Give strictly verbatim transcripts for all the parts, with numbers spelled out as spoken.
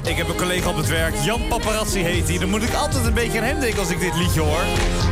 Ik heb een collega op het werk, Jan Paparazzi heet hij. Dan moet ik altijd een beetje aan hem denken als ik dit liedje hoor.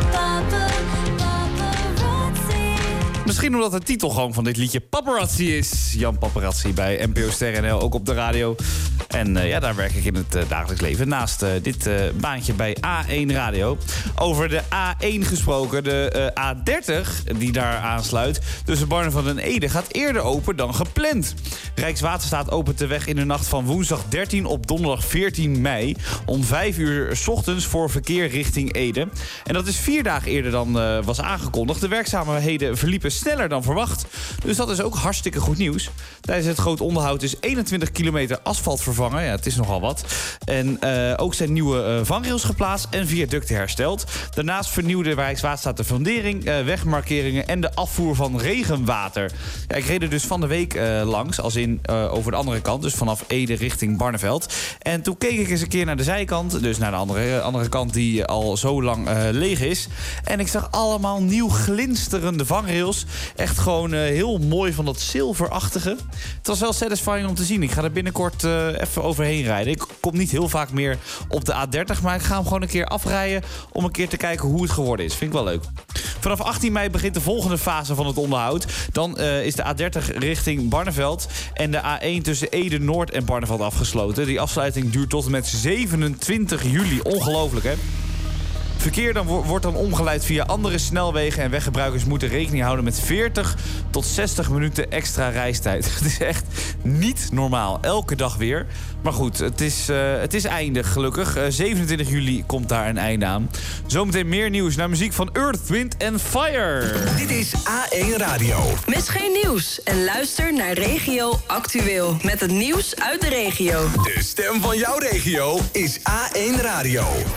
Misschien omdat de titel gewoon van dit liedje Paparazzi is. Jan Paparazzi bij N P O Ster N L, ook op de radio. En uh, ja, daar werk ik in het uh, dagelijks leven. Naast uh, dit uh, baantje bij A één Radio. Over de A één gesproken. De uh, A dertig die daar aansluit tussen Barneveld en Ede gaat eerder open dan gepland. Rijkswaterstaat opent de weg in de nacht van woensdag dertien op donderdag veertien mei. Om vijf uur 's ochtends voor verkeer richting Ede. En dat is vier dagen eerder dan uh, was aangekondigd. De werkzaamheden verliepen sneller dan verwacht. Dus dat is ook hartstikke goed nieuws. Tijdens het groot onderhoud is eenentwintig kilometer asfalt vervangen. Ja, het is nogal wat. En uh, ook zijn nieuwe uh, vangrails geplaatst en viaducten hersteld. Daarnaast vernieuwde Rijkswaterstaat de fundering, uh, wegmarkeringen en de afvoer van regenwater. Ja, ik reed er dus van de week uh, langs, als in uh, over de andere kant. Dus vanaf Ede richting Barneveld. En toen keek ik eens een keer naar de zijkant. Dus naar de andere, andere kant die al zo lang uh, leeg is. En ik zag allemaal nieuw glinsterende vangrails. Echt gewoon uh, heel mooi van dat zilverachtige. Het was wel satisfying om te zien. Ik ga er binnenkort uh, even overheen rijden. Ik kom niet heel vaak meer op de A dertig, maar ik ga hem gewoon een keer afrijden om een keer te kijken hoe het geworden is. Vind ik wel leuk. Vanaf achttien mei begint de volgende fase van het onderhoud. Dan uh, is de A dertig richting Barneveld en de A één tussen Ede Noord en Barneveld afgesloten. Die afsluiting duurt tot en met zevenentwintig juli. Ongelooflijk, hè? Verkeer dan wordt dan omgeleid via andere snelwegen en weggebruikers moeten rekening houden met veertig tot zestig minuten extra reistijd. Het is echt niet normaal. Elke dag weer. Maar goed, het is, uh, het is eindig gelukkig. Uh, zevenentwintig juli komt daar een einde aan. Zometeen meer nieuws naar muziek van Earth, Wind and Fire. Dit is A één Radio. Mis geen nieuws en luister naar Regio Actueel. Met het nieuws uit de regio. De stem van jouw regio is A één Radio.